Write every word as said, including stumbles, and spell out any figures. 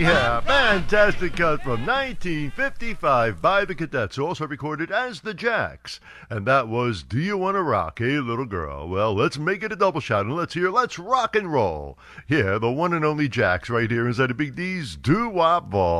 Yeah, fantastic cut from nineteen fifty-five by the Cadets, also recorded as the Jacks. And that was Do You Wanna Rock, Hey Little Girl? Well, let's make it a double shot and let's hear Let's Rock and Roll. Yeah, the one and only Jacks right here inside of Big D's Doo Wop Vault.